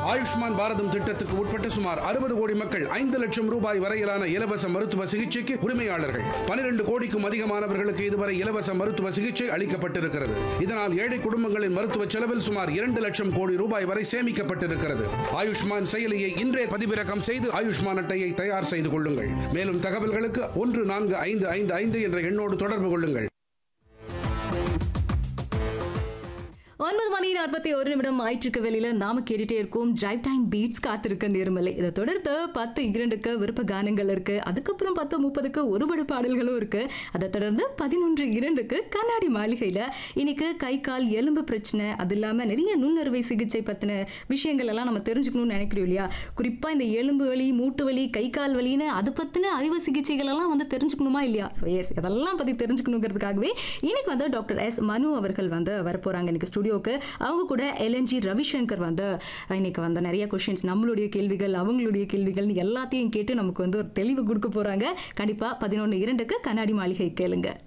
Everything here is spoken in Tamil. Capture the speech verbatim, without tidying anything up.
ஆயுஷ்மான் பாரதம் திட்டத்துக்கு உட்பட்ட சுமார் அறுபது கோடி மக்கள் ஐந்து லட்சம் ரூபாய் வரையிலான இலவச மருத்துவ சிகிச்சைக்கு உரிமையாளர்கள். பனிரெண்டு கோடிக்கும் அதிகமானவர்களுக்கு இதுவரை இலவச மருத்துவ சிகிச்சை அளிக்கப்பட்டிருக்கிறது. இதனால் ஏழை குடும்பங்களின் மருத்துவ செலவில் சுமார் இரண்டு லட்சம் கோடி ரூபாய் வரை சேமிக்கப்பட்டிருக்கிறது. ஆயுஷ்மான் செயலியை இன்றே பதிவிறக்கம் செய்து ஆயுஷ்மான் அட்டையை தயார் செய்து கொள்ளுங்கள். மேலும் தகவல்களுக்கு ஒன்று நான்கு ஐந்து ஐந்து ஐந்து என்ற எண்ணோடு தொடர்பு கொள்ளுங்கள். ஒன்பது மணி நாற்பத்தி ஒரு நிமிடம் ஆயிற்றுக்கு வெளியில நாம கேட்டுட்டே இருக்கோம் டிரைவ் டைம் பீட்ஸ் காத்திருக்க நேர்மலை. இதை தொடர்ந்து பத்து இரண்டுக்கு விருப்ப கானங்கள் இருக்கு. அதுக்கப்புறம் பத்து முப்பதுக்கு ஒருபடு பாடல்களும் இருக்கு. அதை தொடர்ந்து பதினொன்று இரண்டுக்கு கண்ணாடி மாளிகையில இன்னைக்கு கை கால் எலும்பு பிரச்சனை, அது இல்லாம நிறைய நுண்ணறுவை சிகிச்சை பத்தின விஷயங்கள் எல்லாம் நம்ம தெரிஞ்சுக்கணும்னு நினைக்கிறோம் இல்லையா? குறிப்பா இந்த எலும்பு வலி, மூட்டு வலி, கை கால் வலின்னு அது பத்தின அறிவு சிகிச்சைகள் எல்லாம் வந்து தெரிஞ்சுக்கணுமா இல்லையா? ஸோ எஸ், இதெல்லாம் பத்தி தெரிஞ்சுக்கணுங்கிறதுக்காகவே இன்னைக்கு வந்து டாக்டர் எஸ் மனு அவர்கள் வந்து வரப்போறாங்க இன்னைக்கு ஸ்டுடியோ. அவங்க கூட எல்என்ஜி ரவிசங்கர் வந்து இன்னைக்கு வந்து நிறைய கொஸ்டின்ஸ், நம்மளுடைய கேள்விகள், அவங்களுடைய கேள்விகள் எல்லாத்தையும் கேட்டு நமக்கு வந்து ஒரு தெளிவு கொடுக்க போறாங்க. கண்டிப்பா பதினொன்று இரண்டுக்கு கண்ணாடி மாளிகை கேளுங்க.